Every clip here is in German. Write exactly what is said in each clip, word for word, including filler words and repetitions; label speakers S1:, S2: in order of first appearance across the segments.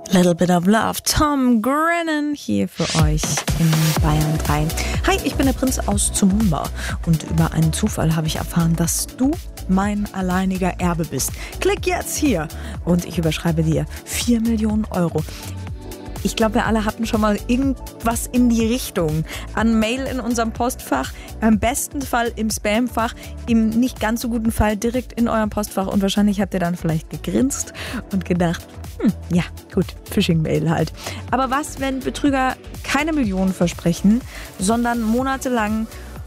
S1: Little Bit of Love, Tom Grennan hier für euch in Bayern drei. Hi, ich bin der Prinz aus Zumumba und über einen Zufall habe ich erfahren, dass du mein alleiniger Erbe bist. Klick jetzt hier und ich überschreibe dir vier Millionen Euro. Ich glaube, wir alle hatten schon mal irgendwas in die Richtung an Mail in unserem Postfach, im besten Fall im Spamfach, im nicht ganz so guten Fall direkt in eurem Postfach und wahrscheinlich habt ihr dann vielleicht gegrinst und gedacht, hm, ja gut, Phishing-Mail halt. Aber was, wenn Betrüger keine Millionen versprechen, sondern monatelang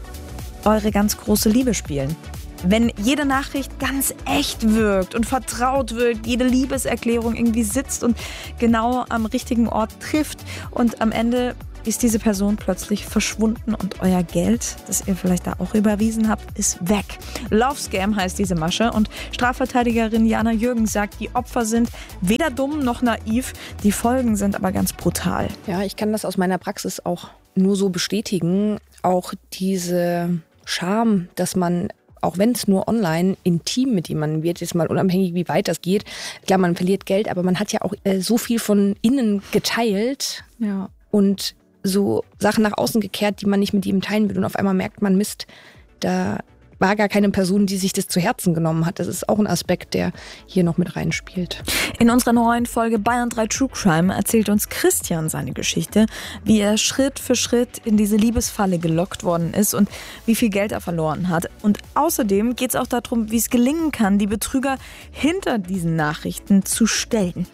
S1: eure ganz große Liebe spielen? Wenn jede Nachricht ganz echt wirkt und vertraut wirkt, jede Liebeserklärung irgendwie sitzt und genau am richtigen Ort trifft und am Ende ist diese Person plötzlich verschwunden und euer Geld, das ihr vielleicht da auch überwiesen habt, ist weg. Love Scam heißt diese Masche und Strafverteidigerin Jana Jürgens sagt, die Opfer sind weder dumm noch naiv, die Folgen sind aber ganz brutal.
S2: Ja, ich kann das aus meiner Praxis auch nur so bestätigen. Auch diese Scham, dass man, auch wenn es nur online intim mit jemandem wird, jetzt mal unabhängig, wie weit das geht. Klar, man verliert Geld, aber man hat ja auch äh, so viel von innen geteilt
S1: Ja.
S2: und so Sachen nach außen gekehrt, die man nicht mit jedem teilen will. Und auf einmal merkt man, Mist, da war gar keine Person, die sich das zu Herzen genommen hat. Das ist auch ein Aspekt, der hier noch mit reinspielt.
S1: In unserer neuen Folge Bayern drei True Crime erzählt uns Christian seine Geschichte, wie er Schritt für Schritt in diese Liebesfalle gelockt worden ist und wie viel Geld er verloren hat. Und außerdem geht es auch darum, wie es gelingen kann, die Betrüger hinter diesen Nachrichten zu stellen.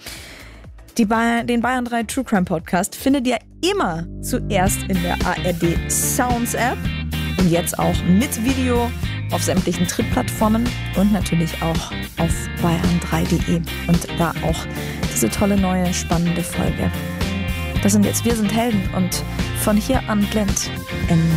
S1: Die Bayern, den Bayern drei True Crime Podcast findet ihr immer zuerst in der A R D Sounds App und jetzt auch mit Video auf sämtlichen Trittplattformen und natürlich auch auf bayern drei punkt de und da auch diese tolle neue spannende Folge. Das sind jetzt Wir sind Helden und von hier an Blend.